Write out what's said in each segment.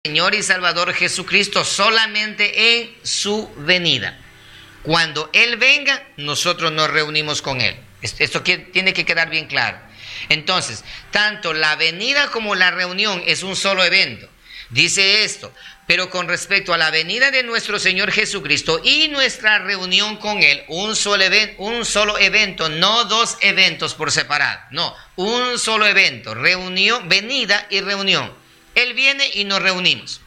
Señor y Salvador Jesucristo solamente en su venida. Cuando Él venga, nosotros nos reunimos con Él. Esto tiene que quedar bien claro. Entonces, tanto la venida como la reunión es un solo evento. Dice esto, pero con respecto a la venida de nuestro Señor Jesucristo y nuestra reunión con Él, un solo evento, no dos eventos por separado, no, un solo evento, reunión, venida y reunión. Él viene y nos reunimos.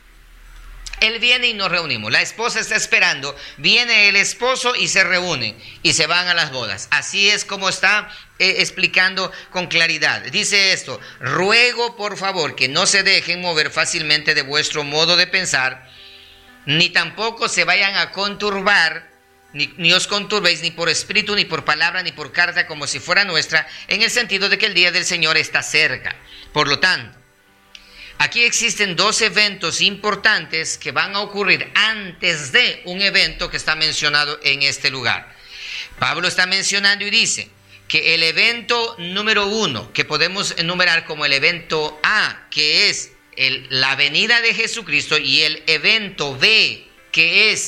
Él viene y nos reunimos. La esposa está esperando, viene el esposo y se reúnen y se van a las bodas. Así es como está explicando con claridad. Dice esto: ruego por favor que no se dejen mover fácilmente de vuestro modo de pensar, ni tampoco se vayan a conturbar, ni os conturbéis ni por espíritu, ni por palabra, ni por carta como si fuera nuestra, en el sentido de que el día del Señor está cerca. Por lo tanto, aquí existen dos eventos importantes que van a ocurrir antes de un evento que está mencionado en este lugar. Pablo está mencionando y dice que el evento número 1, que podemos enumerar como el evento A, que es la venida de Jesucristo, y el evento B, que es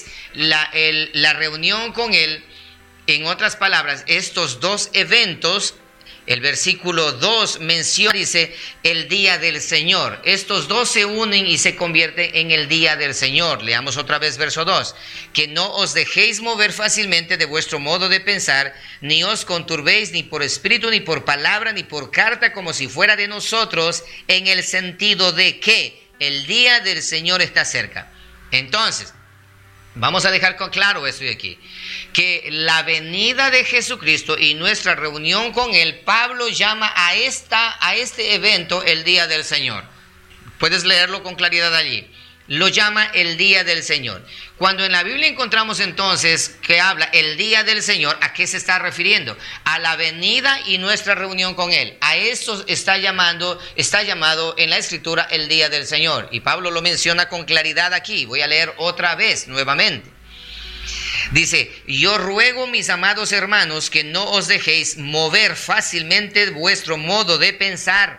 la reunión con Él. En otras palabras, estos dos eventos, el versículo 2 menciona, dice, el día del Señor. Estos dos se unen y se convierten en el día del Señor. Leamos otra vez verso 2. Que no os dejéis mover fácilmente de vuestro modo de pensar, ni os conturbéis ni por espíritu, ni por palabra, ni por carta, como si fuera de nosotros, en el sentido de que el día del Señor está cerca. Entonces, vamos a dejar claro esto de aquí, que la venida de Jesucristo y nuestra reunión con Él, Pablo llama a este evento el día del Señor. Puedes leerlo con claridad allí. Lo llama el día del Señor. Cuando en la Biblia encontramos entonces que habla el día del Señor, ¿a qué se está refiriendo? A la venida y nuestra reunión con Él. A eso está llamado en la Escritura el día del Señor. Y Pablo lo menciona con claridad aquí. Voy a leer otra vez, nuevamente. Dice: yo ruego, mis amados hermanos, que no os dejéis mover fácilmente vuestro modo de pensar,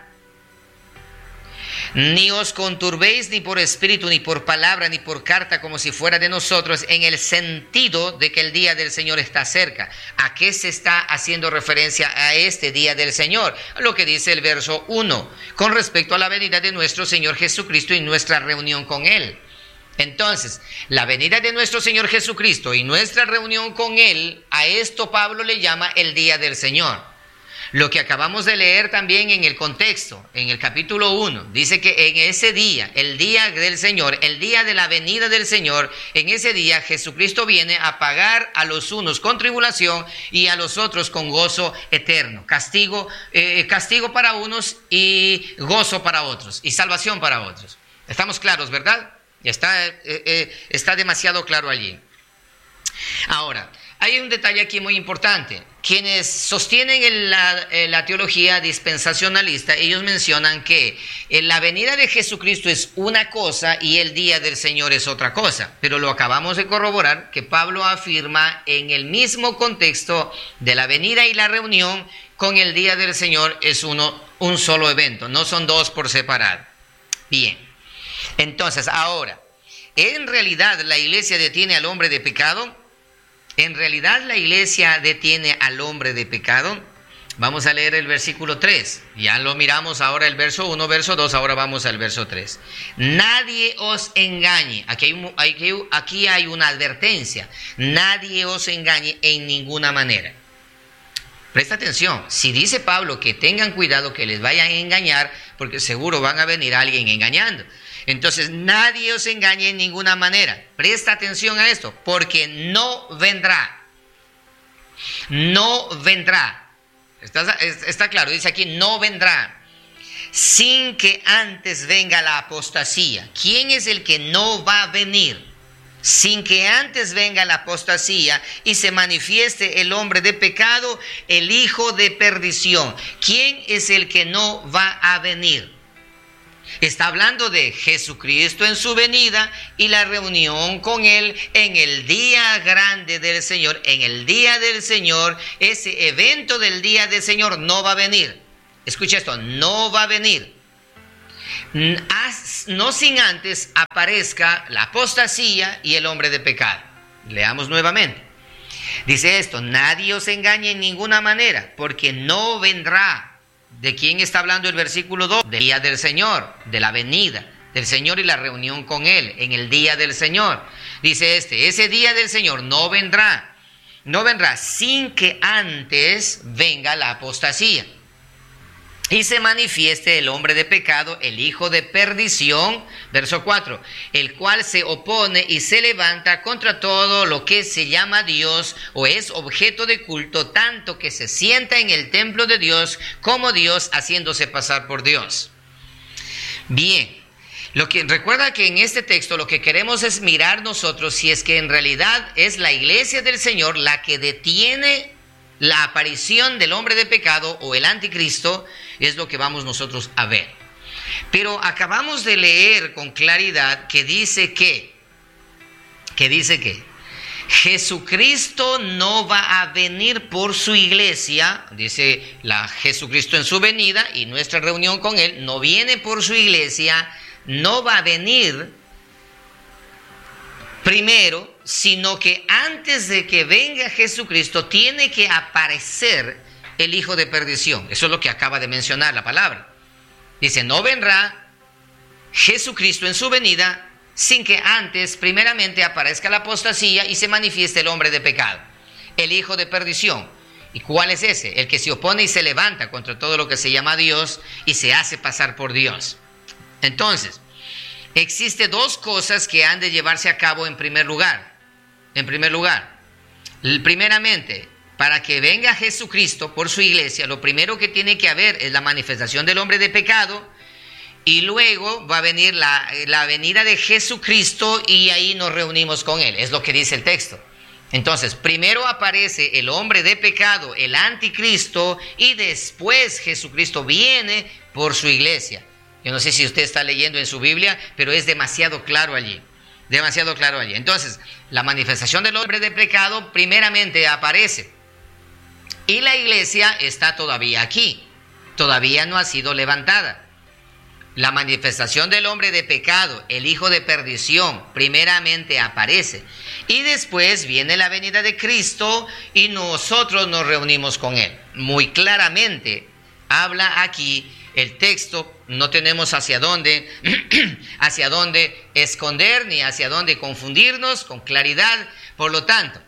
ni os conturbéis ni por espíritu, ni por palabra, ni por carta, como si fuera de nosotros, en el sentido de que el día del Señor está cerca. ¿A qué se está haciendo referencia a este día del Señor? Lo que dice el verso 1, con respecto a la venida de nuestro Señor Jesucristo y nuestra reunión con Él. Entonces, la venida de nuestro Señor Jesucristo y nuestra reunión con Él, a esto Pablo le llama el día del Señor. Lo que acabamos de leer también en el contexto, en el capítulo 1, dice que en ese día, el día del Señor, el día de la venida del Señor, en ese día Jesucristo viene a pagar a los unos con tribulación y a los otros con gozo eterno. Castigo para unos y gozo para otros, y salvación para otros. ¿Estamos claros, verdad? Está demasiado claro allí. Ahora, hay un detalle aquí muy importante. Quienes sostienen la teología dispensacionalista, ellos mencionan que la venida de Jesucristo es una cosa y el día del Señor es otra cosa. Pero lo acabamos de corroborar, que Pablo afirma en el mismo contexto de la venida y la reunión, con el día del Señor es un solo evento, no son dos por separado. Bien, entonces ahora, ¿en realidad la iglesia detiene al hombre de pecado? ¿En realidad la iglesia detiene al hombre de pecado? Vamos a leer el versículo 3. Ya lo miramos ahora el verso 1, verso 2, ahora vamos al verso 3. Nadie os engañe. Aquí hay una advertencia. Nadie os engañe en ninguna manera. Presta atención. Si dice Pablo que tengan cuidado que les vayan a engañar, porque seguro van a venir alguien engañando. Entonces, nadie os engañe en ninguna manera. Presta atención a esto, porque no vendrá. No vendrá. Está claro, dice aquí, no vendrá, sin que antes venga la apostasía. ¿Quién es el que no va a venir? Sin que antes venga la apostasía y se manifieste el hombre de pecado, el hijo de perdición. ¿Quién es el que no va a venir? Está hablando de Jesucristo en su venida y la reunión con Él en el día grande del Señor. En el día del Señor, ese evento del día del Señor no va a venir. Escucha esto, no va a venir. no sin antes aparezca la apostasía y el hombre de pecado. Leamos nuevamente. Dice esto: nadie os engañe en ninguna manera, porque no vendrá. ¿De quién está hablando el versículo 2? Del día del Señor, de la venida del Señor y la reunión con Él en el día del Señor. Dice ese día del Señor no vendrá sin que antes venga la apostasía y se manifieste el hombre de pecado, el hijo de perdición, verso 4, el cual se opone y se levanta contra todo lo que se llama Dios o es objeto de culto, tanto que se sienta en el templo de Dios como Dios, haciéndose pasar por Dios. Bien, recuerda que en este texto lo que queremos es mirar nosotros si es que en realidad es la iglesia del Señor la que detiene la aparición del hombre de pecado o el anticristo. Es lo que vamos nosotros a ver. Pero acabamos de leer con claridad que dice que Jesucristo no va a venir por su iglesia, dice Jesucristo en su venida y nuestra reunión con Él, no viene por su iglesia, no va a venir primero, sino que antes de que venga Jesucristo tiene que aparecer el hijo de perdición. Eso es lo que acaba de mencionar la palabra. Dice, no vendrá Jesucristo en su venida sin que antes primeramente aparezca la apostasía y se manifieste el hombre de pecado, el hijo de perdición. ¿Y cuál es ese? El que se opone y se levanta contra todo lo que se llama Dios y se hace pasar por Dios. Entonces, existe dos cosas que han de llevarse a cabo en primer lugar. Primeramente, para que venga Jesucristo por su iglesia, lo primero que tiene que haber es la manifestación del hombre de pecado, y luego va a venir la venida de Jesucristo y ahí nos reunimos con Él. Es lo que dice el texto. Entonces, primero aparece el hombre de pecado, el anticristo, y después Jesucristo viene por su iglesia. Yo no sé si usted está leyendo en su Biblia, pero es demasiado claro allí. Entonces, la manifestación del hombre de pecado primeramente aparece. Y la iglesia está todavía aquí, todavía no ha sido levantada. La manifestación del hombre de pecado, el hijo de perdición, primeramente aparece. Y después viene la venida de Cristo y nosotros nos reunimos con Él. Muy claramente habla aquí el texto, no tenemos hacia dónde esconder ni hacia dónde confundirnos, con claridad. Por lo tanto,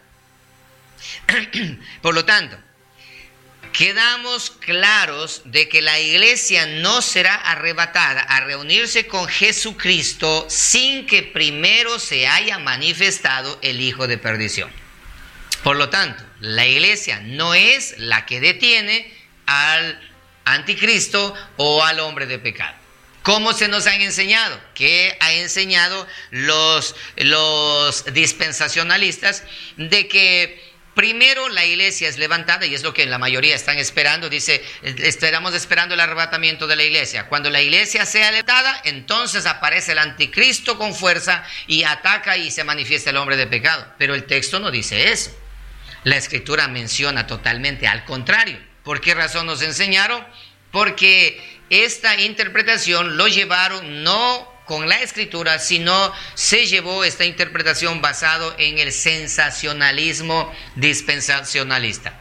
quedamos claros de que la iglesia no será arrebatada a reunirse con Jesucristo sin que primero se haya manifestado el hijo de perdición. Por lo tanto, la iglesia no es la que detiene al anticristo o al hombre de pecado. ¿Cómo se nos han enseñado? ¿Qué ha enseñado los dispensacionalistas? De que primero la iglesia es levantada, y es lo que la mayoría están esperando. Dice, esperando el arrebatamiento de la iglesia. Cuando la iglesia sea levantada, entonces aparece el anticristo con fuerza y ataca y se manifiesta el hombre de pecado. Pero el texto no dice eso. La escritura menciona totalmente al contrario. ¿Por qué razón nos enseñaron? Porque esta interpretación lo llevaron no con la escritura, sino se llevó esta interpretación basado en el sensacionalismo dispensacionalista.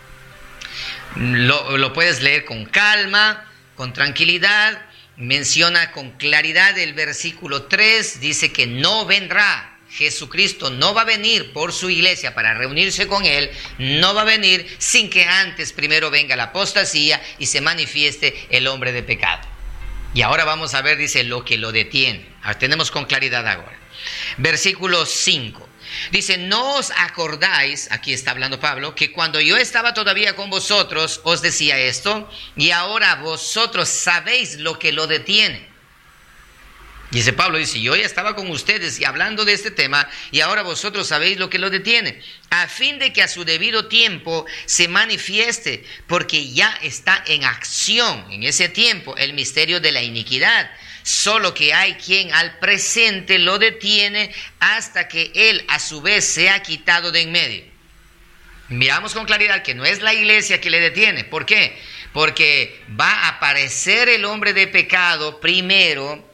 Lo puedes leer con calma, con tranquilidad. Menciona con claridad el versículo 3, dice que no vendrá. Jesucristo no va a venir por su iglesia para reunirse con Él, no va a venir sin que antes primero venga la apostasía y se manifieste el hombre de pecado. Y ahora vamos a ver, dice, lo que lo detiene. Tenemos con claridad ahora. Versículo 5. Dice, no os acordáis, aquí está hablando Pablo, que cuando yo estaba todavía con vosotros os decía esto, y ahora vosotros sabéis lo que lo detiene. Dice Pablo, dice, yo ya estaba con ustedes y hablando de este tema, y ahora vosotros sabéis lo que lo detiene, a fin de que a su debido tiempo se manifieste, porque ya está en acción en ese tiempo el misterio de la iniquidad, solo que hay quien al presente lo detiene hasta que él a su vez sea quitado de en medio. Miramos con claridad que no es la iglesia que le detiene. ¿Por qué? Porque va a aparecer el hombre de pecado primero,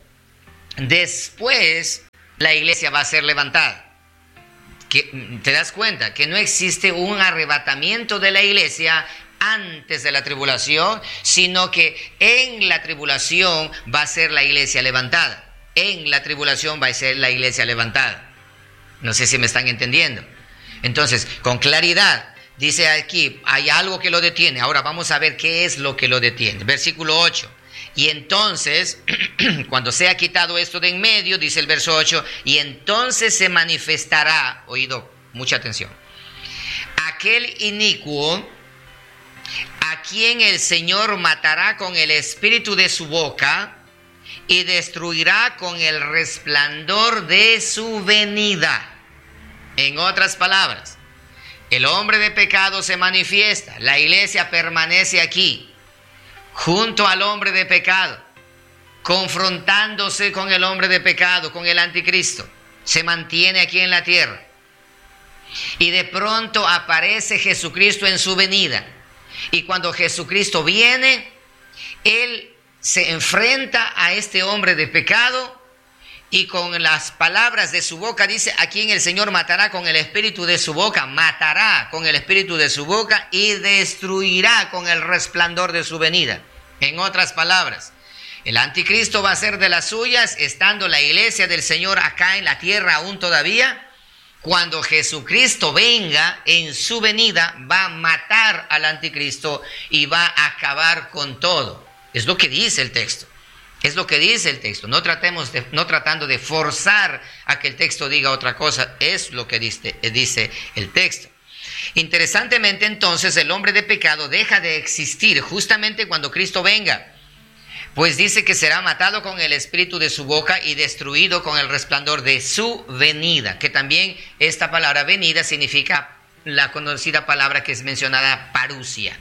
después la iglesia va a ser levantada. ¿Te das cuenta? Que no existe un arrebatamiento de la iglesia antes de la tribulación, sino que en la tribulación va a ser la iglesia levantada. En la tribulación va a ser la iglesia levantada. No sé si me están entendiendo. Entonces, con claridad, dice aquí, hay algo que lo detiene. Ahora vamos a ver qué es lo que lo detiene. Versículo 8. Y entonces, cuando sea quitado esto de en medio, dice el verso 8, y entonces se manifestará, oído, mucha atención, aquel inicuo a quien el Señor matará con el espíritu de su boca y destruirá con el resplandor de su venida. En otras palabras, el hombre de pecado se manifiesta, la iglesia permanece aquí, junto al hombre de pecado, confrontándose con el hombre de pecado, con el anticristo. Se mantiene aquí en la tierra. Y de pronto aparece Jesucristo en su venida. Y cuando Jesucristo viene, Él se enfrenta a este hombre de pecado y con las palabras de su boca dice, a quien el Señor matará con el espíritu de su boca, matará con el espíritu de su boca y destruirá con el resplandor de su venida. En otras palabras, el anticristo va a ser de las suyas, estando la iglesia del Señor acá en la tierra aún todavía. Cuando Jesucristo venga en su venida, va a matar al anticristo y va a acabar con todo. Es lo que dice el texto. Es lo que dice el texto. No tratando de forzar a que el texto diga otra cosa. Es lo que dice el texto. Interesantemente, entonces, el hombre de pecado deja de existir justamente cuando Cristo venga. Pues dice que será matado con el espíritu de su boca y destruido con el resplandor de su venida. Que también esta palabra venida significa la conocida palabra que es mencionada, parusia.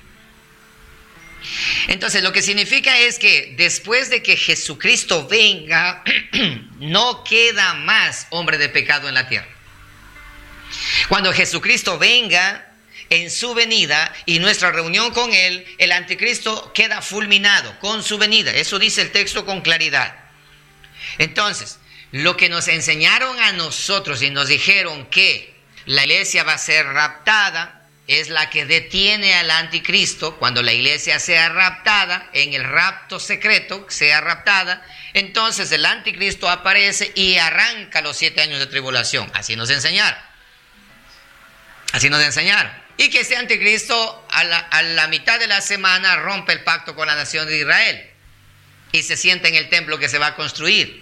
Entonces, lo que significa es que después de que Jesucristo venga, no queda más hombre de pecado en la tierra. Cuando Jesucristo venga en su venida y nuestra reunión con Él, el anticristo queda fulminado con su venida. Eso dice el texto con claridad. Entonces, lo que nos enseñaron a nosotros y nos dijeron que la iglesia va a ser raptada, es la que detiene al anticristo. Cuando la iglesia sea raptada, en el rapto secreto, sea raptada, entonces el anticristo aparece y arranca los 7 años de tribulación. Así nos enseñaron. Así nos enseñaron. Y que ese anticristo a la mitad de la semana rompe el pacto con la nación de Israel y se sienta en el templo que se va a construir.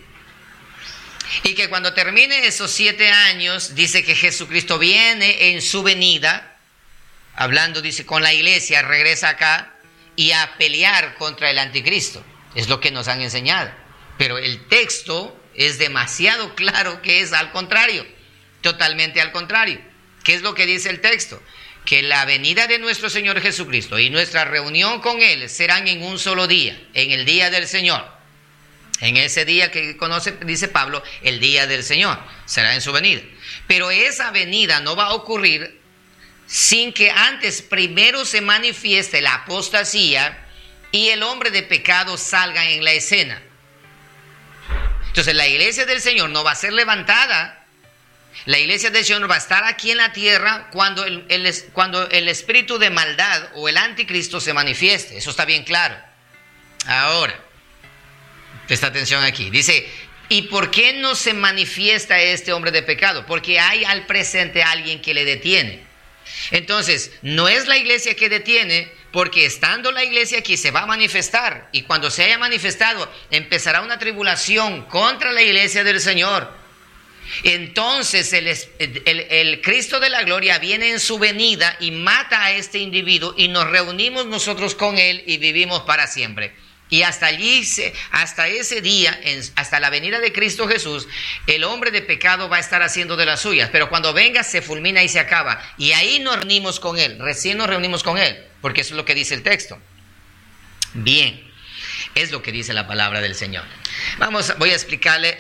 Y que cuando termine esos 7 años, dice que Jesucristo viene en su venida, hablando, dice, con la iglesia, regresa acá y a pelear contra el anticristo. Es lo que nos han enseñado. Pero el texto es demasiado claro que es al contrario, totalmente al contrario. ¿Qué es lo que dice el texto? Que la venida de nuestro Señor Jesucristo y nuestra reunión con Él serán en un solo día, en el día del Señor. En ese día que conoce, dice Pablo, el día del Señor, será en su venida. Pero esa venida no va a ocurrir sin que antes primero se manifieste la apostasía y el hombre de pecado salga en la escena. Entonces la iglesia del Señor no va a ser levantada. La iglesia del Señor va a estar aquí en la tierra cuando el espíritu de maldad o el anticristo se manifieste. Eso está bien claro. Ahora, presta atención aquí. Dice, ¿y por qué no se manifiesta este hombre de pecado? Porque hay al presente alguien que le detiene. Entonces, no es la iglesia que detiene, porque estando la iglesia aquí se va a manifestar. Y cuando se haya manifestado, empezará una tribulación contra la iglesia del Señor. Entonces el Cristo de la gloria viene en su venida y mata a este individuo y nos reunimos nosotros con él y vivimos para siempre. Y hasta allí, hasta ese día, hasta la venida de Cristo Jesús, el hombre de pecado va a estar haciendo de las suyas. Pero cuando venga se fulmina y se acaba. Y ahí nos reunimos con él, recién nos reunimos con él, porque eso es lo que dice el texto. Bien, es lo que dice la palabra del Señor. Voy a explicarle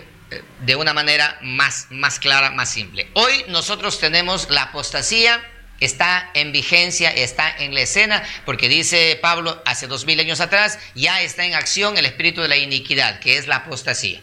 de una manera más clara, más simple. Hoy nosotros tenemos la apostasía está en vigencia, está en la escena, porque dice Pablo hace 2000 años atrás, ya está en acción el espíritu de la iniquidad, que es la apostasía.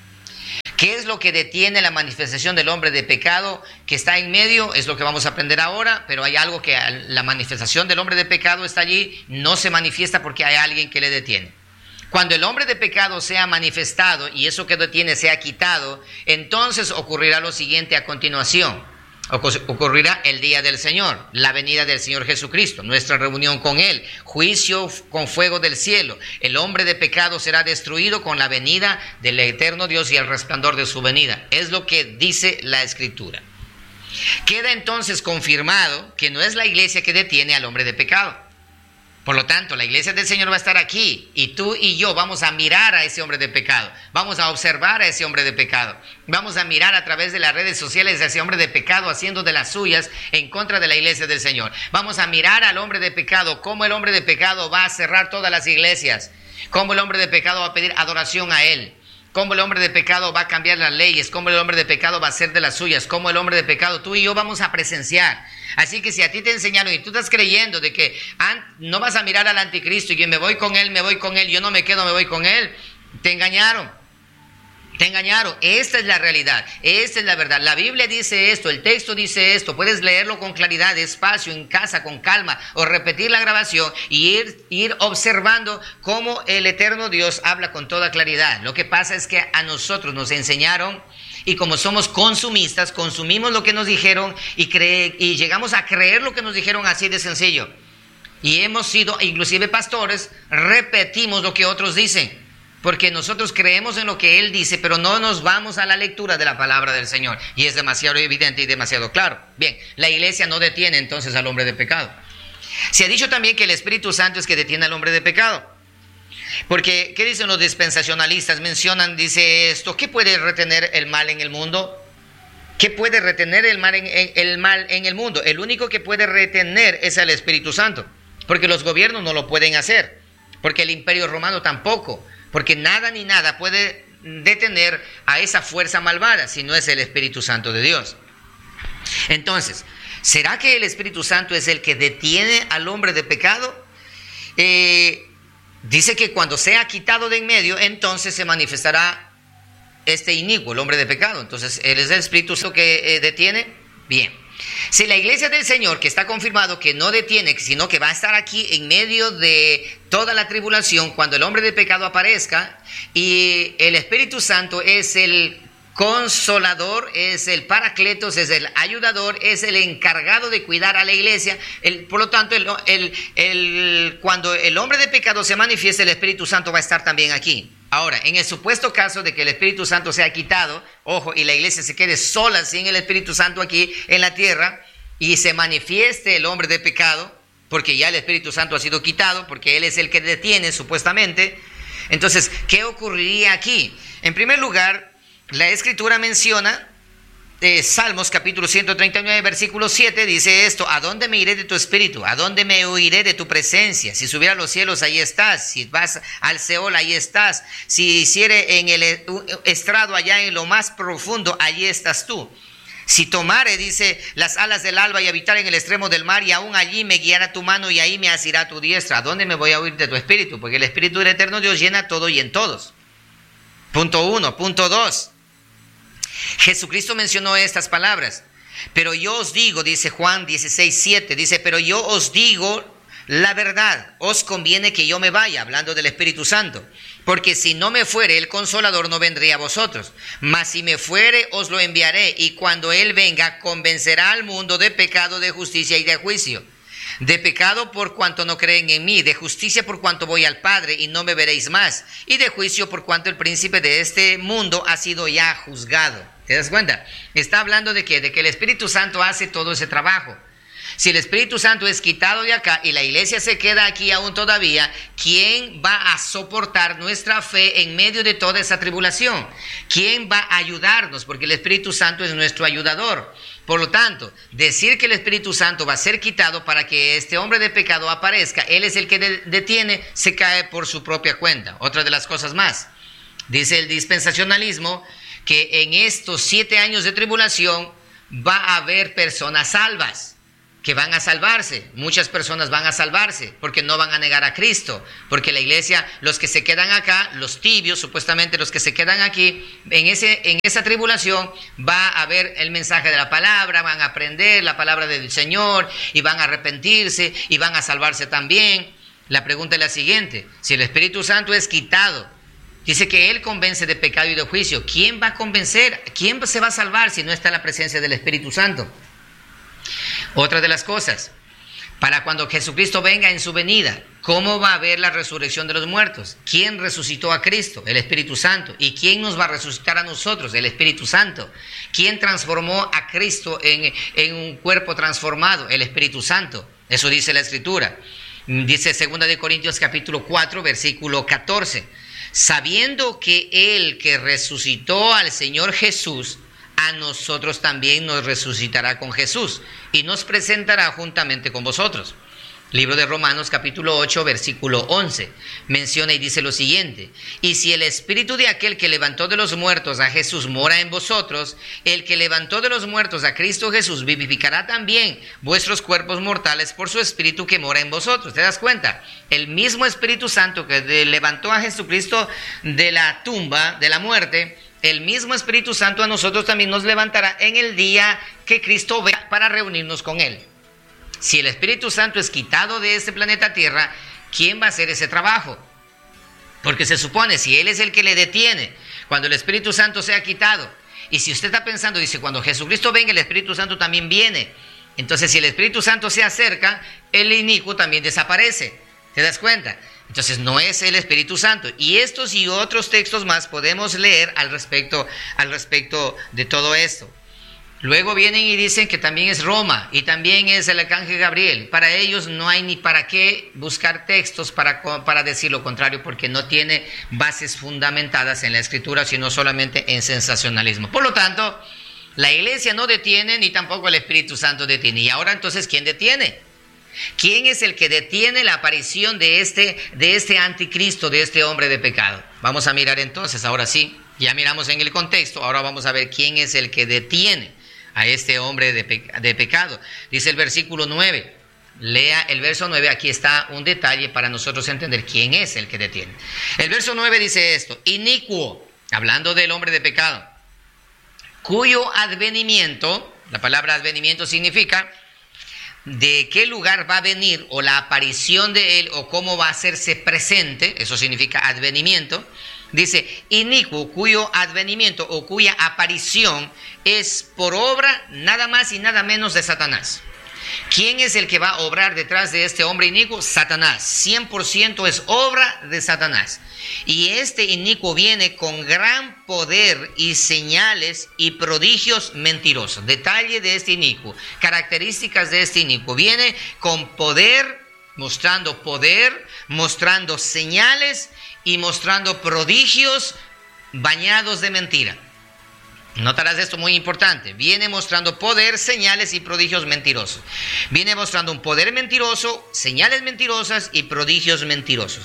¿Qué es lo que detiene la manifestación del hombre de pecado que está en medio? Es lo que vamos a aprender ahora, pero hay algo que la manifestación del hombre de pecado está allí, no se manifiesta porque hay alguien que le detiene. Cuando el hombre de pecado sea manifestado y eso que detiene sea quitado, entonces ocurrirá lo siguiente a continuación. Ocurrirá el día del Señor, la venida del Señor Jesucristo, nuestra reunión con Él, juicio con fuego del cielo. El hombre de pecado será destruido con la venida del eterno Dios y el resplandor de su venida. Es lo que dice la Escritura. Queda entonces confirmado que no es la iglesia que detiene al hombre de pecado. Por lo tanto, la iglesia del Señor va a estar aquí y tú y yo vamos a mirar a ese hombre de pecado, vamos a observar a ese hombre de pecado, vamos a mirar a través de las redes sociales a ese hombre de pecado haciendo de las suyas en contra de la iglesia del Señor. Vamos a mirar al hombre de pecado, cómo el hombre de pecado va a cerrar todas las iglesias, cómo el hombre de pecado va a pedir adoración a él, cómo el hombre de pecado va a cambiar las leyes, cómo el hombre de pecado va a hacer de las suyas, cómo el hombre de pecado, tú y yo vamos a presenciar. Así que si a ti te enseñaron y tú estás creyendo de que no vas a mirar al anticristo y que me voy con él, yo no me quedo, me voy con él, te engañaron. Te engañaron. Esta es la realidad, esta es la verdad. La Biblia dice esto, el texto dice esto. Puedes leerlo con claridad, despacio, en casa, con calma, o repetir la grabación y ir observando cómo el eterno Dios habla con toda claridad. Lo que pasa es que a nosotros nos enseñaron, y como somos consumistas, consumimos lo que nos dijeron y llegamos a creer lo que nos dijeron así de sencillo. Y hemos sido, inclusive pastores, repetimos lo que otros dicen. Porque nosotros creemos en lo que Él dice, pero no nos vamos a la lectura de la palabra del Señor. Y es demasiado evidente y demasiado claro. Bien, la iglesia no detiene entonces al hombre de pecado. Se ha dicho también que el Espíritu Santo es que detiene al hombre de pecado. Porque, ¿qué dicen los dispensacionalistas? Mencionan, dice esto, ¿qué puede retener el mal en el mundo? ¿Qué puede retener el mal en el mundo? El único que puede retener es el Espíritu Santo. Porque los gobiernos no lo pueden hacer. Porque el Imperio Romano tampoco. Porque nada ni nada puede detener a esa fuerza malvada si no es el Espíritu Santo de Dios. Entonces, ¿será que el Espíritu Santo es el que detiene al hombre de pecado? Dice que cuando sea quitado de en medio, entonces se manifestará este inicuo, el hombre de pecado. Entonces, ¿él es el Espíritu Santo que detiene? Bien. Si la iglesia del Señor, que está confirmado que no detiene, sino que va a estar aquí en medio de toda la tribulación, cuando el hombre de pecado aparezca, y el Espíritu Santo es el consolador, es el paracletos, es el ayudador, es el encargado de cuidar a la iglesia. Por lo tanto, cuando el hombre de pecado se manifieste, el Espíritu Santo va a estar también aquí. Ahora, en el supuesto caso de que el Espíritu Santo sea quitado, ojo, y la iglesia se quede sola sin el Espíritu Santo aquí en la tierra, y se manifieste el hombre de pecado, porque ya el Espíritu Santo ha sido quitado, porque Él es el que detiene supuestamente. Entonces, ¿qué ocurriría aquí? En primer lugar, la Escritura menciona, Salmos capítulo 139, versículo 7, dice esto: ¿a dónde me iré de tu espíritu? ¿A dónde me huiré de tu presencia? Si subiera a los cielos, ahí estás. Si vas al Seol, ahí estás. Si hiciere en el estrado allá en lo más profundo, allí estás tú. Si tomare, dice, las alas del alba y habitar en el extremo del mar, y aún allí me guiará tu mano y ahí me asirá tu diestra. ¿A dónde me voy a huir de tu espíritu? Porque el Espíritu del eterno Dios llena todo y en todos. Punto 1. Punto 2. Jesucristo mencionó estas palabras. Pero yo os digo, dice Juan 16:7, dice, pero yo os digo la verdad, os conviene que yo me vaya, hablando del Espíritu Santo, porque si no me fuere, el Consolador no vendría a vosotros, mas si me fuere, os lo enviaré, y cuando Él venga, convencerá al mundo de pecado, de justicia y de juicio. De pecado por cuanto no creen en mí, de justicia por cuanto voy al Padre y no me veréis más, y de juicio por cuanto el príncipe de este mundo ha sido ya juzgado. ¿Te das cuenta? Está hablando de ¿qué? De que el Espíritu Santo hace todo ese trabajo. Si el Espíritu Santo es quitado de acá y la iglesia se queda aquí aún todavía, ¿quién va a soportar nuestra fe en medio de toda esa tribulación? ¿Quién va a ayudarnos? Porque el Espíritu Santo es nuestro ayudador. Por lo tanto, decir que el Espíritu Santo va a ser quitado para que este hombre de pecado aparezca, Él es el que detiene, se cae por su propia cuenta. Otra de las cosas más, dice el dispensacionalismo, que en estos 7 años de tribulación va a haber personas salvas. que van a salvarse, muchas personas van a salvarse porque no van a negar a Cristo, porque la iglesia, los que se quedan acá, los tibios, supuestamente los que se quedan aquí, en esa tribulación va a haber el mensaje de la palabra, van a aprender la palabra del Señor y van a arrepentirse y van a salvarse también. La pregunta es la siguiente: si el Espíritu Santo es quitado, dice que Él convence de pecado y de juicio, ¿quién va a convencer? ¿Quién se va a salvar si no está la presencia del Espíritu Santo? Otra de las cosas, para cuando Jesucristo venga en su venida, ¿cómo va a haber la resurrección de los muertos? ¿Quién resucitó a Cristo? El Espíritu Santo. ¿Y quién nos va a resucitar a nosotros? El Espíritu Santo. ¿Quién transformó a Cristo en un cuerpo transformado? El Espíritu Santo. Eso dice la Escritura. Dice 2 Corintios capítulo 4, versículo 14. Sabiendo que Él que resucitó al Señor Jesús, a nosotros también nos resucitará con Jesús y nos presentará juntamente con vosotros. Libro de Romanos capítulo 8 versículo 11 menciona y dice lo siguiente: y si el espíritu de aquel que levantó de los muertos a Jesús mora en vosotros, el que levantó de los muertos a Cristo Jesús vivificará también vuestros cuerpos mortales por su espíritu que mora en vosotros. ¿Te das cuenta? El mismo Espíritu Santo que levantó a Jesucristo de la tumba, de la muerte, el mismo Espíritu Santo a nosotros también nos levantará en el día que Cristo venga para reunirnos con Él. Si el Espíritu Santo es quitado de este planeta Tierra, ¿quién va a hacer ese trabajo? Porque se supone, si Él es el que le detiene, cuando el Espíritu Santo sea quitado, y si usted está pensando, dice, cuando Jesucristo venga, el Espíritu Santo también viene. Entonces, si el Espíritu Santo se acerca, el inicuo también desaparece. ¿Te das cuenta? Entonces no es el Espíritu Santo. Y estos y otros textos más podemos leer al respecto de todo esto. Luego vienen y dicen que también es Roma y también es el arcángel Gabriel. Para ellos no hay ni para qué buscar textos para decir lo contrario, porque no tiene bases fundamentadas en la Escritura, sino solamente en sensacionalismo. Por lo tanto, la iglesia no detiene ni tampoco el Espíritu Santo detiene. Y ahora entonces, ¿quién detiene? ¿Quién es el que detiene la aparición de este anticristo, de este hombre de pecado? Vamos a mirar entonces, ahora sí, ya miramos en el contexto, ahora vamos a ver quién es el que detiene a este hombre de pecado. Dice el versículo 9, lea el verso 9, aquí está un detalle para nosotros entender quién es el que detiene. El verso 9 dice esto: inicuo, hablando del hombre de pecado, cuyo advenimiento, la palabra advenimiento significa de qué lugar va a venir, o la aparición de él, o cómo va a hacerse presente, eso significa advenimiento. Dice, inicuo, cuyo advenimiento o cuya aparición es por obra nada más y nada menos de Satanás. ¿Quién es el que va a obrar detrás de este hombre inicuo? Satanás. 100% es obra de Satanás. Y este inicuo viene con gran poder y señales y prodigios mentirosos. Detalle de este inicuo, características de este inicuo: viene con poder, mostrando señales y mostrando prodigios bañados de mentira. Notarás esto muy importante: viene mostrando poder, señales y prodigios mentirosos. Viene mostrando un poder mentiroso, señales mentirosas y prodigios mentirosos.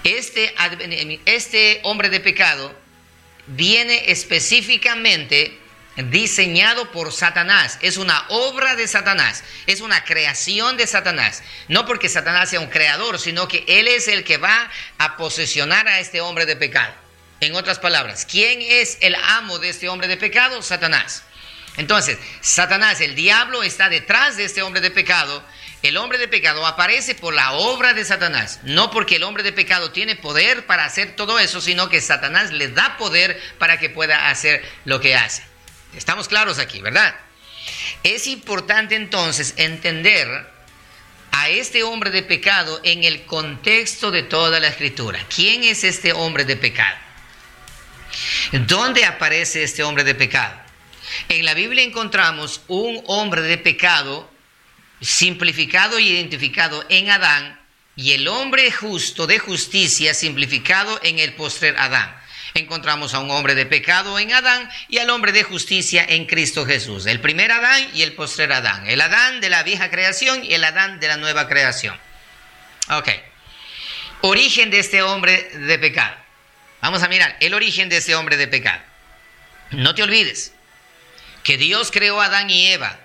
Este hombre de pecado viene específicamente diseñado por Satanás. Es una obra de Satanás, es una creación de Satanás. No porque Satanás sea un creador, sino que él es el que va a posesionar a este hombre de pecado. En otras palabras, ¿quién es el amo de este hombre de pecado? Satanás. Entonces, Satanás, el diablo, está detrás de este hombre de pecado. El hombre de pecado aparece por la obra de Satanás, no porque el hombre de pecado tiene poder para hacer todo eso, sino que Satanás le da poder para que pueda hacer lo que hace. Estamos claros aquí, ¿verdad? Es importante entonces entender a este hombre de pecado en el contexto de toda la Escritura. ¿Quién es este hombre de pecado? ¿Dónde aparece este hombre de pecado? En la Biblia encontramos un hombre de pecado simplificado e identificado en Adán, y el hombre justo de justicia simplificado en el postrer Adán. Encontramos a un hombre de pecado en Adán y al hombre de justicia en Cristo Jesús. El primer Adán y el postrer Adán. El Adán de la vieja creación y el Adán de la nueva creación. Ok. Origen de este hombre de pecado. Vamos a mirar el origen de este hombre de pecado. No te olvides que Dios creó a Adán y Eva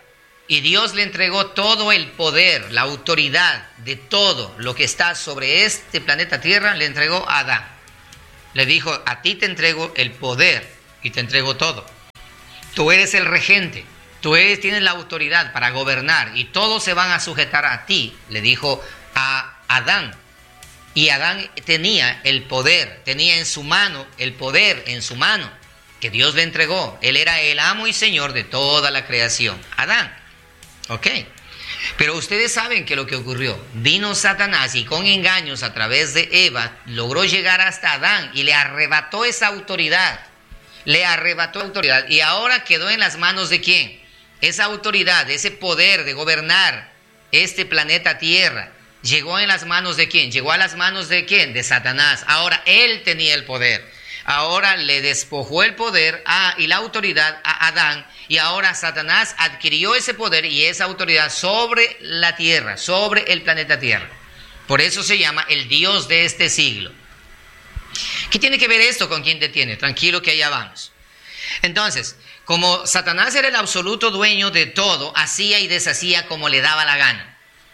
Y Dios le entregó todo el poder, la autoridad de todo lo que está sobre este planeta Tierra, le entregó a Adán. Le dijo, a ti te entrego el poder y te entrego todo. Tú eres el regente, tienes la autoridad para gobernar y todos se van a sujetar a ti, le dijo a Adán. Y Adán tenía el poder, tenía en su mano el poder, en su mano, que Dios le entregó. Él era el amo y señor de toda la creación, Adán. ¿Ok? Pero ustedes saben que lo que ocurrió, vino Satanás y con engaños a través de Eva logró llegar hasta Adán y le arrebató esa autoridad. Le arrebató la autoridad y ahora quedó en las manos de ¿quién? Esa autoridad, ese poder de gobernar este planeta Tierra, llegó en las manos de ¿quién? Llegó a las manos de ¿quién? De Satanás. Ahora él tenía el poder. Ahora le despojó el poder y la autoridad a Adán. Y ahora Satanás adquirió ese poder y esa autoridad sobre la tierra, sobre el planeta Tierra. Por eso se llama el Dios de este siglo. ¿Qué tiene que ver esto con quién te tiene? Tranquilo que allá vamos. Entonces, como Satanás era el absoluto dueño de todo, hacía y deshacía como le daba la gana.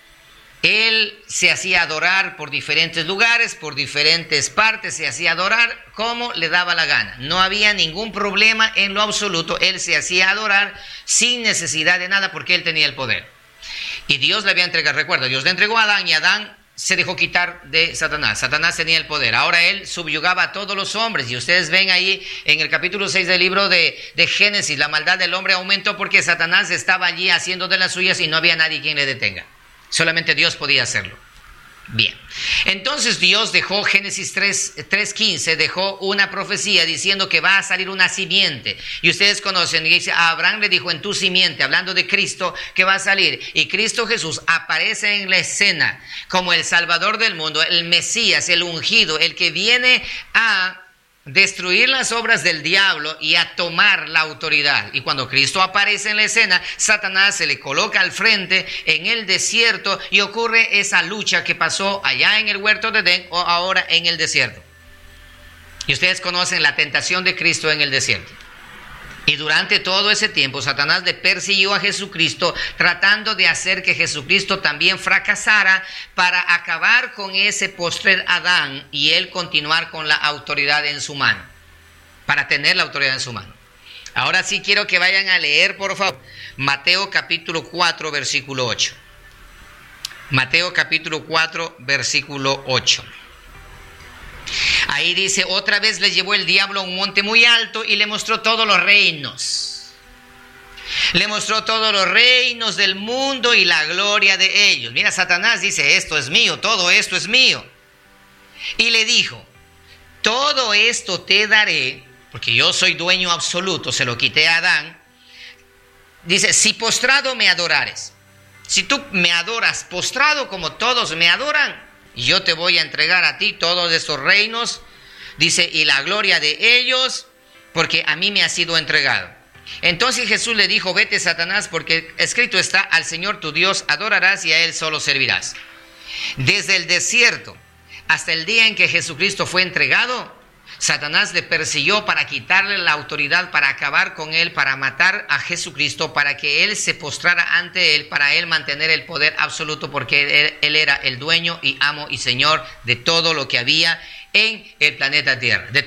Él se hacía adorar por diferentes lugares, por diferentes partes, se hacía adorar como le daba la gana. No había ningún problema en lo absoluto, él se hacía adorar sin necesidad de nada porque él tenía el poder. Y Dios le había entregado, recuerda, Dios le entregó a Adán y Adán se dejó quitar de Satanás. Satanás tenía el poder. Ahora él subyugaba a todos los hombres. Y ustedes ven ahí en el capítulo 6 del libro de Génesis, la maldad del hombre aumentó porque Satanás estaba allí haciendo de las suyas y no había nadie quien le detenga. Solamente Dios podía hacerlo. Bien, entonces Dios dejó, Génesis 3:15, dejó una profecía diciendo que va a salir una simiente. Y ustedes conocen, y dice, a Abraham le dijo, en tu simiente, hablando de Cristo, que va a salir. Y Cristo Jesús aparece en la escena como el Salvador del mundo, el Mesías, el ungido, el que viene a destruir las obras del diablo y a tomar la autoridad. Y cuando Cristo aparece en la escena, Satanás se le coloca al frente en el desierto y ocurre esa lucha que pasó allá en el huerto de Edén o ahora en el desierto. Y ustedes conocen la tentación de Cristo en el desierto. Y durante todo ese tiempo Satanás le persiguió a Jesucristo tratando de hacer que Jesucristo también fracasara para acabar con ese postrer Adán y él continuar con la autoridad en su mano, para tener la autoridad en su mano. Ahora sí quiero que vayan a leer, por favor, Mateo capítulo 4, versículo 8. Mateo capítulo 4, versículo 8. Ahí dice, otra vez le llevó el diablo a un monte muy alto y le mostró todos los reinos. Le mostró todos los reinos del mundo y la gloria de ellos. Mira, Satanás dice, esto es mío, todo esto es mío. Y le dijo, todo esto te daré, porque yo soy dueño absoluto, se lo quité a Adán. Dice, si postrado me adorares. Si tú me adoras postrado como todos me adoran, yo te voy a entregar a ti todos estos reinos, dice, y la gloria de ellos, porque a mí me ha sido entregado. Entonces Jesús le dijo, vete Satanás, porque escrito está, al Señor tu Dios adorarás y a Él solo servirás. Desde el desierto hasta el día en que Jesucristo fue entregado, Satanás le persiguió para quitarle la autoridad, para acabar con él, para matar a Jesucristo, para que él se postrara ante él, para él mantener el poder absoluto, porque él era el dueño y amo y señor de todo lo que había en el planeta Tierra. De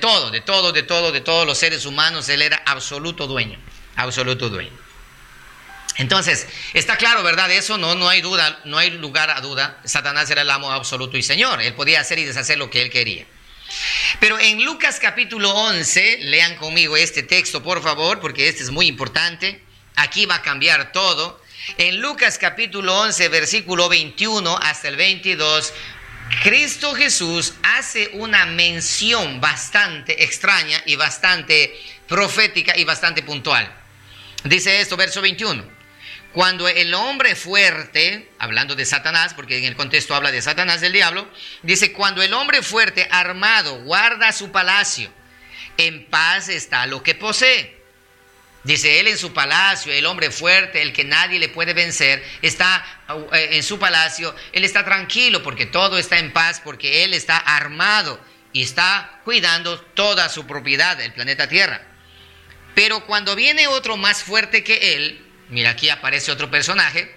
todos los seres humanos, él era absoluto dueño, absoluto dueño. Entonces, está claro, ¿verdad? De eso no hay duda, no hay lugar a duda. Satanás era el amo absoluto y señor. Él podía hacer y deshacer lo que él quería. Pero en Lucas capítulo 11, lean conmigo este texto por favor, porque este es muy importante. Aquí va a cambiar todo. En Lucas capítulo 11, versículo 21 hasta el 22, Cristo Jesús hace una mención bastante extraña y bastante profética y bastante puntual. Dice esto, verso 21. Cuando el hombre fuerte, hablando de Satanás, porque en el contexto habla de Satanás, del diablo, dice, cuando el hombre fuerte armado guarda su palacio, en paz está lo que posee. Dice él en su palacio, el hombre fuerte, el que nadie le puede vencer, está en su palacio, él está tranquilo porque todo está en paz, porque él está armado y está cuidando toda su propiedad, el planeta Tierra. Pero cuando viene otro más fuerte que él, mira, aquí aparece otro personaje,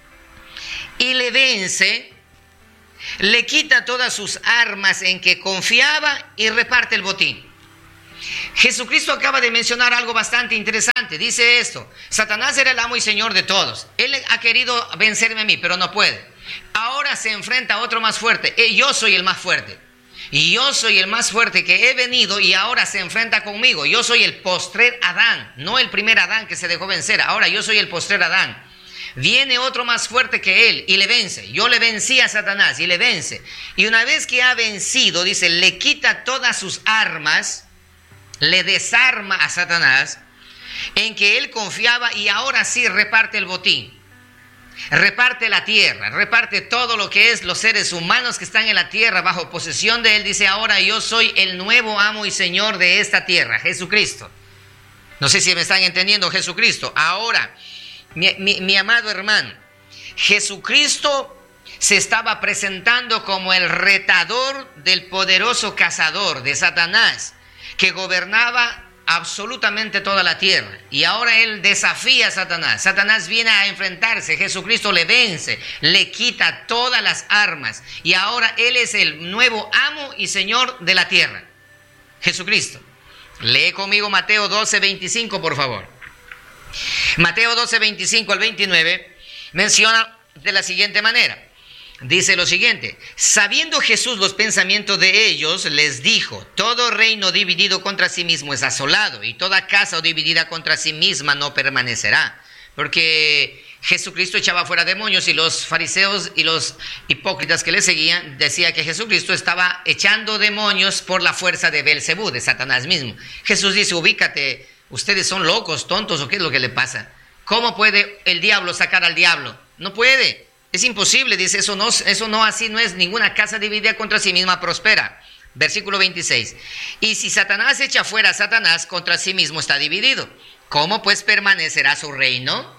y le vence, le quita todas sus armas en que confiaba y reparte el botín. Jesucristo acaba de mencionar algo bastante interesante. Dice esto: Satanás era el amo y señor de todos. Él ha querido vencerme a mí, pero no puede. Ahora se enfrenta a otro más fuerte. Yo soy el más fuerte. Y yo soy el más fuerte que he venido y ahora se enfrenta conmigo. Yo soy el postrer Adán, no el primer Adán que se dejó vencer. Ahora yo soy el postrer Adán. Viene otro más fuerte que él y le vence. Yo le vencí a Satanás y le vence. Y una vez que ha vencido, dice, le quita todas sus armas, le desarma a Satanás, en que él confiaba, y ahora sí reparte el botín. Reparte la tierra, reparte todo lo que es los seres humanos que están en la tierra bajo posesión de él. Dice, ahora yo soy el nuevo amo y señor de esta tierra, Jesucristo. No sé si me están entendiendo, Jesucristo. Ahora, mi amado hermano, Jesucristo se estaba presentando como el retador del poderoso cazador de Satanás, que gobernaba absolutamente toda la tierra. Y ahora él desafía a Satanás. Satanás viene a enfrentarse. Jesucristo le vence, le quita todas las armas. Y ahora él es el nuevo amo y señor de la tierra. Jesucristo. Lee conmigo Mateo 12:25, por favor. Mateo 12:25 al 29 menciona de la siguiente manera. Dice lo siguiente: sabiendo Jesús los pensamientos de ellos, les dijo: todo reino dividido contra sí mismo es asolado, y toda casa dividida contra sí misma no permanecerá. Porque Jesucristo echaba fuera demonios, y los fariseos y los hipócritas que le seguían decían que Jesucristo estaba echando demonios por la fuerza de Belcebú, de Satanás mismo. Jesús dice: ubícate, ustedes son locos, tontos, ¿o qué es lo que le pasa? ¿Cómo puede el diablo sacar al diablo? No puede. Es imposible, dice, eso no, así no es. Ninguna casa dividida contra sí misma prospera. Versículo 26. Y si Satanás echa fuera a Satanás, contra sí mismo está dividido. ¿Cómo pues permanecerá su reino?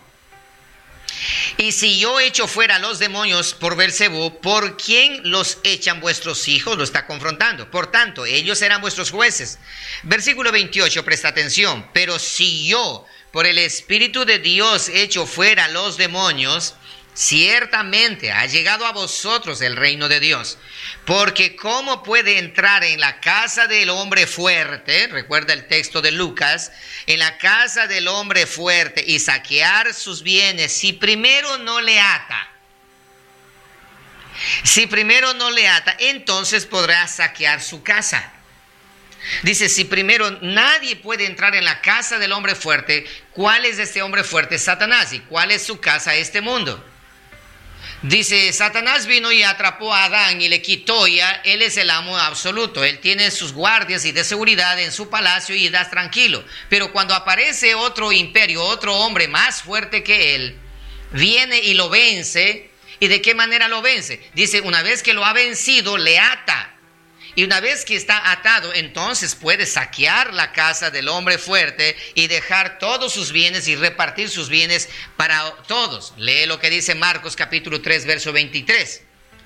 Y si yo echo fuera a los demonios por Belcebú, ¿por quién los echan vuestros hijos? Lo está confrontando. Por tanto, ellos serán vuestros jueces. Versículo 28, presta atención. Pero si yo, por el Espíritu de Dios, echo fuera a los demonios, ciertamente ha llegado a vosotros el reino de Dios. Porque ¿cómo puede entrar en la casa del hombre fuerte? Recuerda el texto de Lucas. En la casa del hombre fuerte y saquear sus bienes si primero no le ata. Si primero no le ata, entonces podrá saquear su casa. Dice, si primero nadie puede entrar en la casa del hombre fuerte, ¿cuál es este hombre fuerte? Satanás. ¿Y cuál es su casa? Este mundo. Dice, Satanás vino y atrapó a Adán y le quitó ya. Él es el amo absoluto. Él tiene sus guardias y de seguridad en su palacio y das tranquilo. Pero cuando aparece otro imperio, otro hombre más fuerte que él, viene y lo vence. ¿Y de qué manera lo vence? Dice, una vez que lo ha vencido, le ata. Y una vez que está atado, entonces puede saquear la casa del hombre fuerte y dejar todos sus bienes y repartir sus bienes para todos. Lee lo que dice Marcos capítulo 3, verso 23.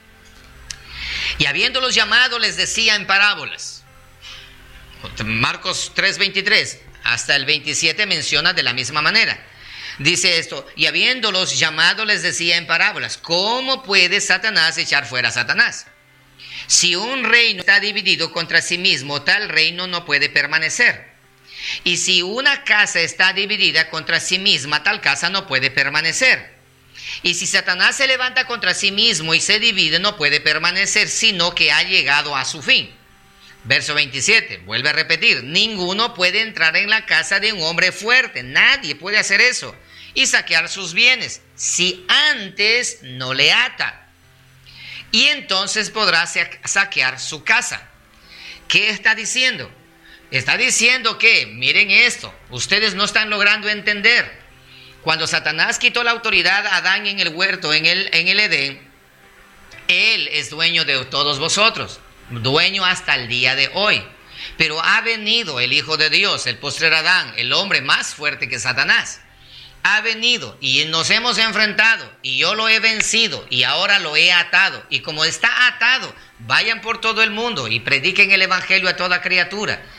Y habiéndolos llamado, les decía en parábolas. Marcos 3, 23 hasta el 27 menciona de la misma manera. Dice esto, y habiéndolos llamado, les decía en parábolas: ¿cómo puede Satanás echar fuera a Satanás? Si un reino está dividido contra sí mismo, tal reino no puede permanecer. Y si una casa está dividida contra sí misma, tal casa no puede permanecer. Y si Satanás se levanta contra sí mismo y se divide, no puede permanecer, sino que ha llegado a su fin. Verso 27, vuelve a repetir: ninguno puede entrar en la casa de un hombre fuerte, nadie puede hacer eso, y saquear sus bienes, si antes no le ata. Y entonces podrá saquear su casa. ¿Qué está diciendo? Está diciendo que, miren esto, ustedes no están logrando entender. Cuando Satanás quitó la autoridad a Adán en el huerto, en el Edén, él es dueño de todos vosotros, dueño hasta el día de hoy. Pero ha venido el Hijo de Dios, el postrer Adán, el hombre más fuerte que Satanás. Ha venido y nos hemos enfrentado y yo lo he vencido y ahora lo he atado. Y como está atado, vayan por todo el mundo y prediquen el evangelio a toda criatura.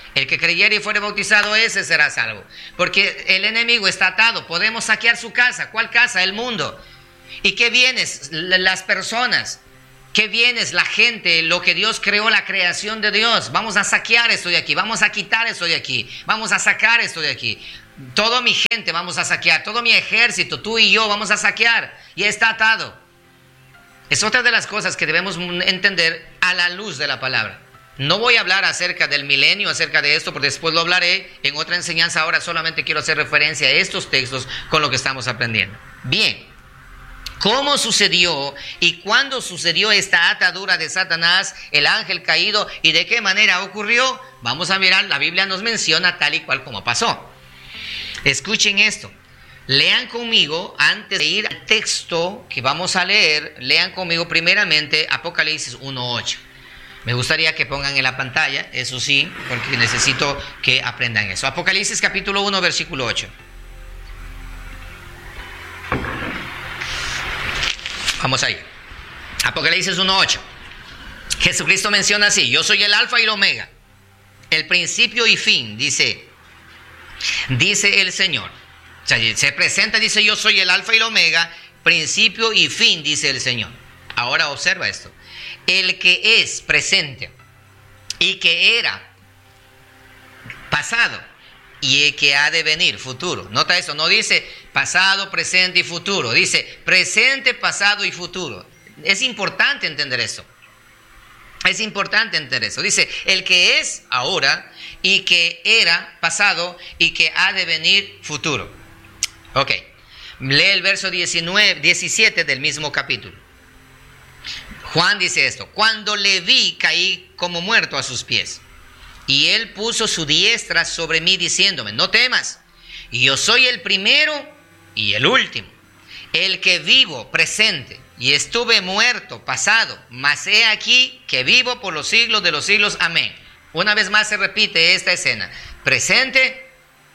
El que creyere y fuere bautizado, ese será salvo. Porque el enemigo está atado. Podemos saquear su casa. ¿Cuál casa? El mundo. ¿Y qué bienes? Las personas. ¿Qué bienes? La gente, lo que Dios creó, la creación de Dios. Vamos a saquear esto de aquí. Vamos a quitar esto de aquí. Vamos a sacar esto de aquí. Toda mi gente vamos a saquear. Todo mi ejército, tú y yo, vamos a saquear. Y está atado. Es otra de las cosas que debemos entender a la luz de la palabra. No voy a hablar acerca del milenio, acerca de esto, porque después lo hablaré en otra enseñanza. Ahora solamente quiero hacer referencia a estos textos con lo que estamos aprendiendo. Bien, ¿cómo sucedió y cuándo sucedió esta atadura de Satanás, el ángel caído, y de qué manera ocurrió? Vamos a mirar, la Biblia nos menciona tal y cual como pasó. Escuchen esto. Lean conmigo, antes de ir al texto que vamos a leer, lean conmigo primeramente Apocalipsis 1:8. Me gustaría que pongan en la pantalla, eso sí, porque necesito que aprendan eso. Apocalipsis capítulo 1, versículo 8. Vamos ahí. Apocalipsis 1:8. Jesucristo menciona así: yo soy el alfa y el omega, el principio y fin, dice el Señor. O sea, se presenta, dice: yo soy el alfa y el omega, principio y fin, dice el Señor. Ahora observa esto: el que es presente y que era pasado y el que ha de venir futuro. Nota eso, no dice pasado, presente y futuro, dice presente, pasado y futuro. Es importante entender eso. Es importante entender eso. Dice el que es ahora y que era pasado y que ha de venir futuro. Ok, lee el verso 17 del mismo capítulo. Juan dice esto: cuando le vi, caí como muerto a sus pies, y él puso su diestra sobre mí diciéndome: no temas, y yo soy el primero y el último, el que vivo presente, y estuve muerto pasado, mas he aquí que vivo por los siglos de los siglos. Amén. Una vez más se repite esta escena: presente,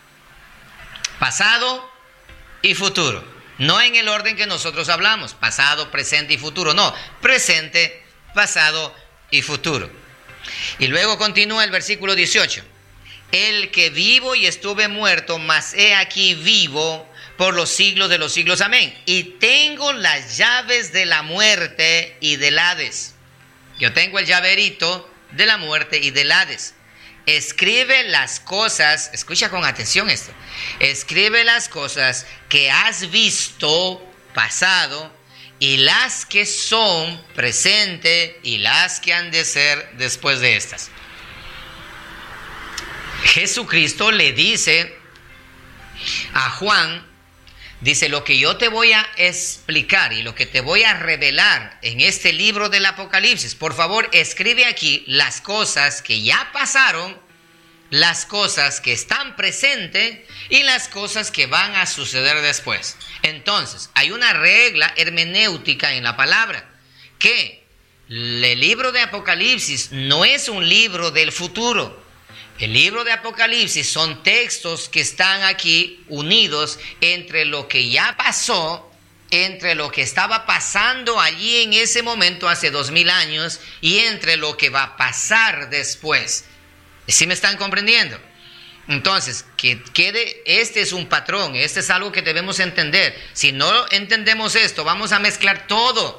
pasado y futuro. No en el orden que nosotros hablamos, pasado, presente y futuro. No, presente, pasado y futuro. Y luego continúa el versículo 18. El que vivo y estuve muerto, mas he aquí vivo por los siglos de los siglos. Amén. Y tengo las llaves de la muerte y del Hades. Yo tengo el llaverito de la muerte y del Hades. Escribe las cosas, escucha con atención esto, escribe las cosas que has visto pasado, y las que son presente, y las que han de ser después de estas. Jesucristo le dice a Juan, dice: lo que yo te voy a explicar y lo que te voy a revelar en este libro del Apocalipsis, por favor, escribe aquí las cosas que ya pasaron, las cosas que están presentes y las cosas que van a suceder después. Entonces, hay una regla hermenéutica en la palabra, que el libro de Apocalipsis no es un libro del futuro. El libro de Apocalipsis son textos que están aquí unidos entre lo que ya pasó, entre lo que estaba pasando allí en ese momento hace 2000 años y entre lo que va a pasar después. ¿Sí me están comprendiendo? Entonces, que quede, este es un patrón, este es algo que debemos entender. Si no entendemos esto, vamos a mezclar todo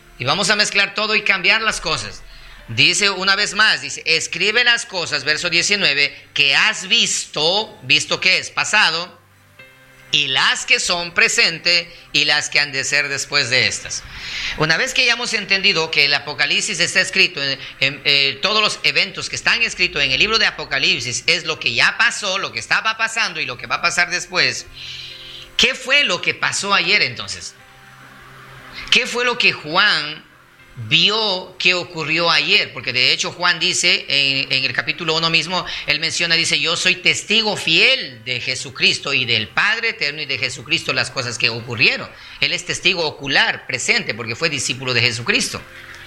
y cambiar las cosas. Dice una vez más, dice: escribe las cosas, verso 19, que has visto ¿qué es? Pasado, y las que son presente y las que han de ser después de estas. Una vez que ya hemos entendido que el Apocalipsis está escrito, todos los eventos que están escritos en el libro de Apocalipsis es lo que ya pasó, lo que estaba pasando y lo que va a pasar después. ¿Qué fue lo que pasó ayer entonces? ¿Qué fue lo que Juan vio que ocurrió ayer? Porque de hecho Juan dice en el capítulo 1 mismo, él menciona, dice: yo soy testigo fiel de Jesucristo y del Padre eterno y de Jesucristo, las cosas que ocurrieron. Él es testigo ocular, presente, porque fue discípulo de Jesucristo.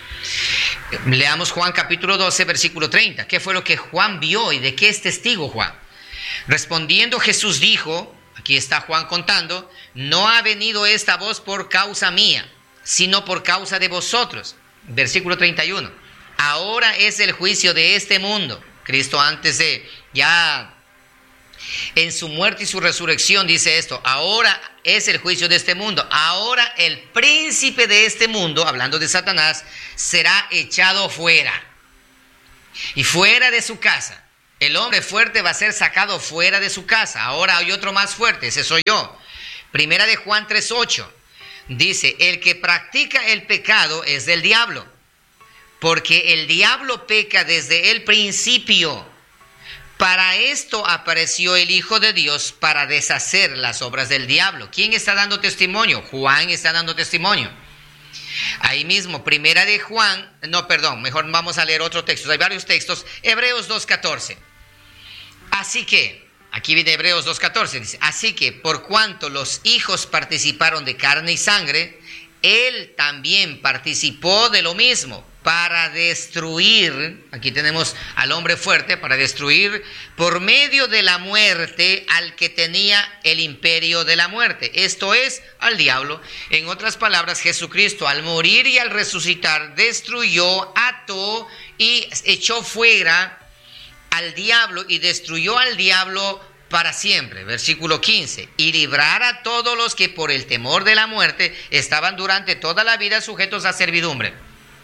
Leamos Juan capítulo 12, versículo 30. ¿Qué fue lo que Juan vio y de qué es testigo Juan? Respondiendo Jesús dijo, aquí está Juan contando: no ha venido esta voz por causa mía, sino por causa de vosotros. Versículo 31. Ahora es el juicio de este mundo. Cristo antes de ya en su muerte y su resurrección dice esto: ahora es el juicio de este mundo, ahora el príncipe de este mundo, hablando de Satanás, será echado fuera y fuera de su casa. El hombre fuerte va a ser sacado fuera de su casa. Ahora hay otro más fuerte, ese soy yo. Primera de Juan 3:8 dice: el que practica el pecado es del diablo, porque el diablo peca desde el principio. Para esto apareció el Hijo de Dios, para deshacer las obras del diablo. ¿Quién está dando testimonio? Juan está dando testimonio. Ahí mismo, primera de Juan, mejor vamos a leer otro texto. Hay varios textos. Hebreos 2:14. Así que, aquí viene Hebreos 2:14, dice: así que por cuanto los hijos participaron de carne y sangre, él también participó de lo mismo, para destruir, aquí tenemos al hombre fuerte, para destruir por medio de la muerte al que tenía el imperio de la muerte, esto es, al diablo. En otras palabras, Jesucristo al morir y al resucitar destruyó, ató y echó fuera al diablo y destruyó al diablo para siempre. Versículo 15: y librar a todos los que por el temor de la muerte estaban durante toda la vida sujetos a servidumbre.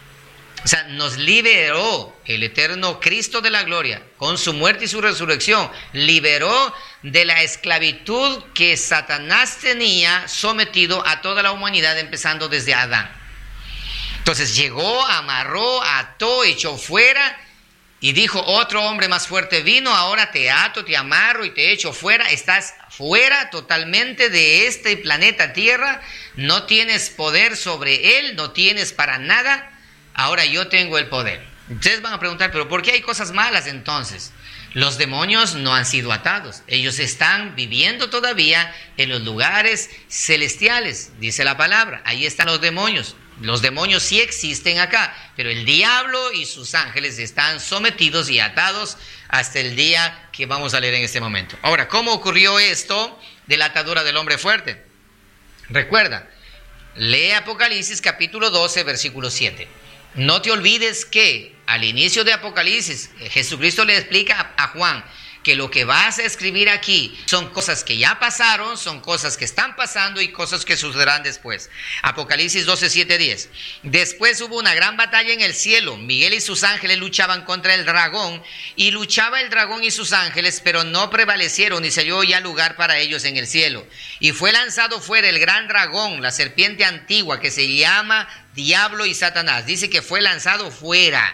O sea, nos liberó el eterno Cristo de la gloria con su muerte y su resurrección. Liberó de la esclavitud que Satanás tenía sometido a toda la humanidad, empezando desde Adán. Entonces llegó, amarró, ató, echó fuera y dijo: otro hombre más fuerte vino, ahora te ato, te amarro y te echo fuera. Estás fuera totalmente de este planeta Tierra, no tienes poder sobre él, no tienes para nada. Ahora yo tengo el poder. Ustedes van a preguntar: ¿pero por qué hay cosas malas entonces? Los demonios no han sido atados. Ellos están viviendo todavía en los lugares celestiales, dice la palabra. Ahí están los demonios. Los demonios sí existen acá, pero el diablo y sus ángeles están sometidos y atados hasta el día que vamos a leer en este momento. Ahora, ¿cómo ocurrió esto de la atadura del hombre fuerte? Recuerda, lee Apocalipsis capítulo 12, versículo 7. No te olvides que al inicio de Apocalipsis, Jesucristo le explica a Juan que lo que vas a escribir aquí son cosas que ya pasaron, son cosas que están pasando y cosas que sucederán después. Apocalipsis 12, 7, 10. Después hubo una gran batalla en el cielo. Miguel y sus ángeles luchaban contra el dragón, y luchaba el dragón y sus ángeles, pero no prevalecieron, y se halló ya lugar para ellos en el cielo. Y fue lanzado fuera el gran dragón, la serpiente antigua, que se llama Diablo y Satanás. Dice que fue lanzado fuera.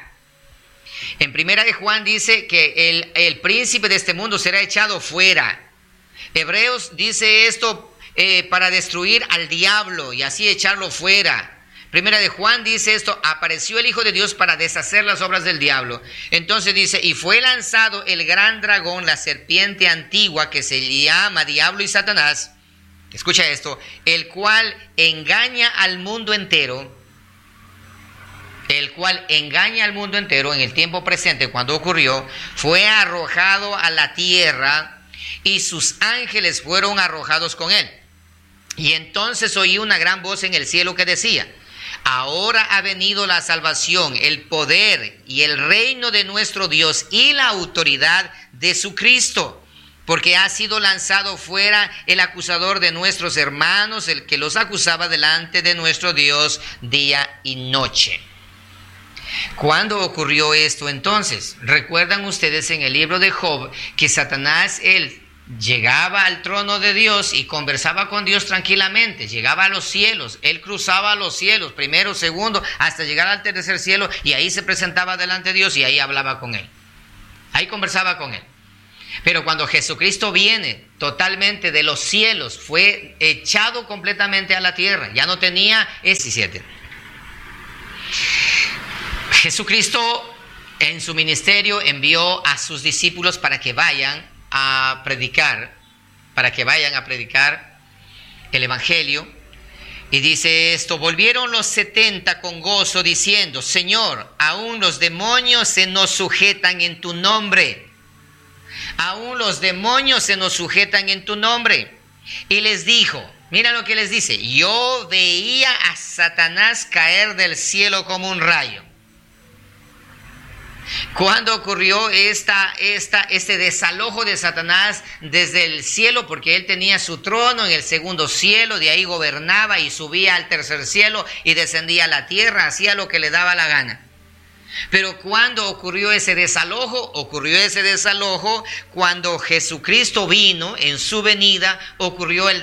En primera de Juan dice que el príncipe de este mundo será echado fuera. Hebreos dice esto para destruir al diablo y así echarlo fuera. Primera de Juan dice esto: apareció el Hijo de Dios para deshacer las obras del diablo. Entonces dice: y fue lanzado el gran dragón, la serpiente antigua, que se llama Diablo y Satanás. Escucha esto: el cual engaña al mundo entero. El cual engaña al mundo entero. En el tiempo presente, cuando ocurrió, fue arrojado a la tierra y sus ángeles fueron arrojados con él. Y entonces oí una gran voz en el cielo que decía: ahora ha venido la salvación, el poder y el reino de nuestro Dios y la autoridad de su Cristo, porque ha sido lanzado fuera el acusador de nuestros hermanos, el que los acusaba delante de nuestro Dios día y noche. ¿Cuándo ocurrió esto entonces? ¿Recuerdan ustedes en el libro de Job que Satanás, él llegaba al trono de Dios y conversaba con Dios tranquilamente? Llegaba a los cielos, él cruzaba los cielos, primero, segundo, hasta llegar al tercer cielo, y ahí se presentaba delante de Dios y ahí hablaba con él. Ahí conversaba con él. Pero cuando Jesucristo viene totalmente de los cielos, fue echado completamente a la tierra, ya no tenía ese 17. Jesucristo en su ministerio envió a sus discípulos para que vayan a predicar el evangelio. Y dice esto: volvieron los 70 con gozo diciendo: Señor, aún los demonios se nos sujetan en tu nombre. Aún los demonios se nos sujetan en tu nombre. Y les dijo, mira lo que les dice: yo veía a Satanás caer del cielo como un rayo. ¿Cuándo ocurrió este desalojo de Satanás desde el cielo? Porque él tenía su trono en el segundo cielo, de ahí gobernaba y subía al tercer cielo y descendía a la tierra, hacía lo que le daba la gana. Pero ¿cuándo ocurrió ese desalojo? Ocurrió ese desalojo cuando Jesucristo vino en su venida, ocurrió el